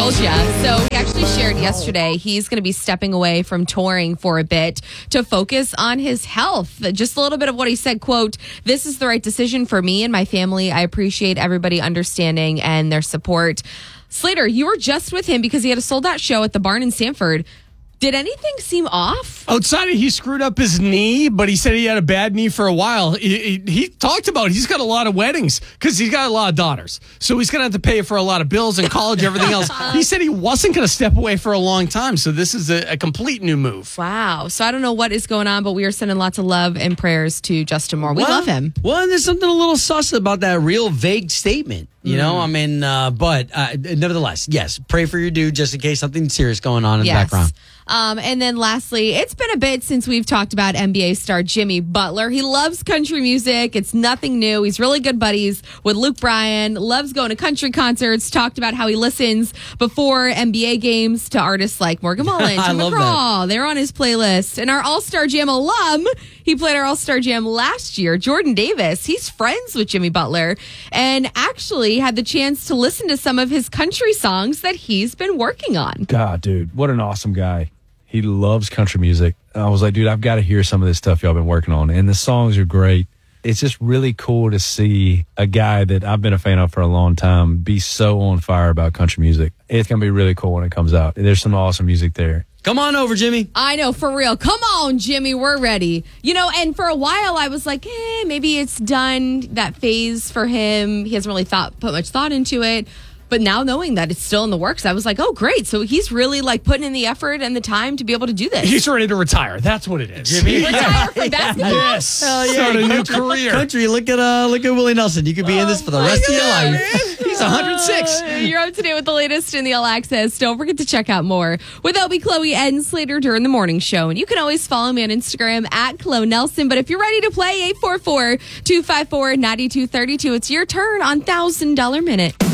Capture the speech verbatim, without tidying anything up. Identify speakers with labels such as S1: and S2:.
S1: told you. So he actually shared yesterday he's going to be stepping away from touring for a bit to focus on his health. Just a little bit of what he said, quote, "This is the right decision for me and my family. I appreciate everybody understanding and their support." Slater, you were just with him because he had a sold-out show at the Barn in Sanford. Did anything seem off?
S2: Outside of he screwed up his knee, but he said he had a bad knee for a while. He, he, he talked about he's got a lot of weddings because he's got a lot of daughters. So he's going to have to pay for a lot of bills and college, everything else. He said he wasn't going to step away for a long time. So this is a, a complete new move.
S1: Wow. So I don't know what is going on, but we are sending lots of love and prayers to Justin Moore. We
S3: well,
S1: love him.
S3: Well, and there's something a little sus about that real vague statement. You know, mm. I mean, uh, but uh, nevertheless, yes, pray for your dude just in case something serious going on in
S1: yes.
S3: the background.
S1: Um, and then lastly, it's been a bit since we've talked about N B A star Jimmy Butler. He loves country music. It's nothing new. He's really good buddies with Luke Bryan, loves going to country concerts, talked about how he listens before N B A games to artists like Morgan Wallen, Tim McGraw. They're on his playlist. And our All-Star Jam alum, he played our All-Star Jam last year, Jordan Davis. He's friends with Jimmy Butler and actually had the chance to listen to some of his country songs that he's been working on.
S4: God, dude, what an awesome guy. He loves country music. I was like, dude, I've got to hear some of this stuff y'all been working on. And the songs are great. It's just really cool to see a guy that I've been a fan of for a long time be so on fire about country music. It's going to be really cool when it comes out. There's some awesome music there.
S3: Come on over, Jimmy.
S1: I know, for real. Come on, Jimmy. We're ready. You know, and for a while I was like, eh, maybe it's done, that phase for him. He hasn't really thought put much thought into it. But now knowing that it's still in the works, I was like, oh, great. So he's really like putting in the effort and the time to be able to do this.
S2: He's ready to retire. That's what it is.
S3: Jimmy.
S1: Retire from basketball?
S2: Yes.
S3: Hell yeah.
S2: Start a new career.
S3: Country, look at uh, look at Willie Nelson. You could be in this for the rest of your life.
S2: He's one hundred six.
S1: Uh, you're up to date with the latest in the All Access. Don't forget to check out more with Obie, Chloe, and Slater during the morning show. And you can always follow me on Instagram at Chloe Nelson. But if you're ready to play, eight four four, two five four, nine two three two. It's your turn on one thousand dollars Minute.